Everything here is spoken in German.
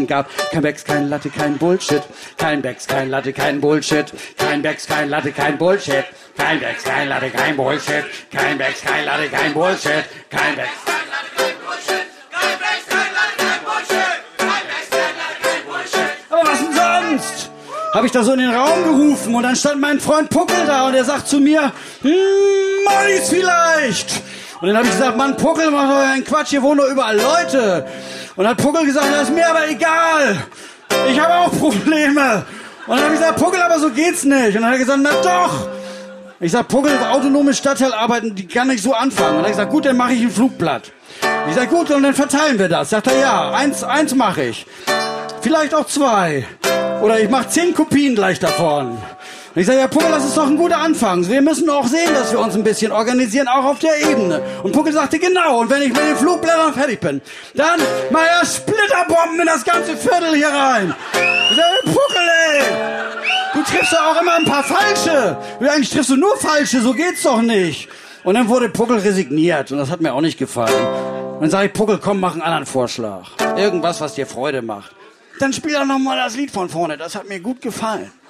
gab. Kein Becks, kein Latte, kein Bullshit. Kein Becks, kein Latte, kein Bullshit. Kein Becks, kein Latte, kein Bullshit. Kein Becks, kein Latte, kein Bullshit. Kein Becks, kein Latte, kein Bullshit. Kein Becks, kein Latte, kein Bullshit. Kein Becks, kein Latte, kein Bullshit. Kein Becks, kein Latte, kein Bullshit. Aber was denn sonst? Habe ich da so in den Raum gerufen und dann stand mein Freund Puckel da und er sagt zu mir, Mollis vielleicht. Und dann habe ich gesagt, Mann, Puckel, mach doch einen Quatsch, hier wohnen doch überall Leute. Und dann hat Puckel gesagt, das ist mir aber egal. Ich habe auch Probleme. Und dann habe ich gesagt, Puckel, aber so geht's nicht. Und dann hat er gesagt, na doch. Ich sag, Puckel, autonome Stadtteilarbeiten, die kann ich so anfangen. Und dann habe ich gesagt, gut, dann mache ich ein Flugblatt. Ich sag, gut, und dann verteilen wir das. Sagt er, ja, eins mache ich. Vielleicht auch 2. Oder ich mache 10 Kopien gleich davon. Und ich sage, ja, Puckel, das ist doch ein guter Anfang. Wir müssen auch sehen, dass wir uns ein bisschen organisieren, auch auf der Ebene. Und Puckel sagte, genau, und wenn ich mit den Flugblättern fertig bin, dann mach ja Splitterbomben in das ganze Viertel hier rein. Ich sage, Puckel, ey, du triffst ja auch immer ein paar Falsche. Eigentlich triffst du nur Falsche, so geht's doch nicht. Und dann wurde Puckel resigniert und das hat mir auch nicht gefallen. Und dann sage ich, Puckel, komm, mach einen anderen Vorschlag. Irgendwas, was dir Freude macht. Dann spiel doch noch mal das Lied von vorne, das hat mir gut gefallen.